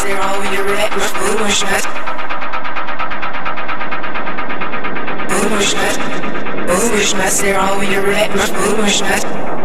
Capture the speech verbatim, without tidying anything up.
they're all when you're ready. Boom, boom, shut. Boom, boom, shut. Boom, boom, shut. They're all when you're ready. Boom, boom, shut.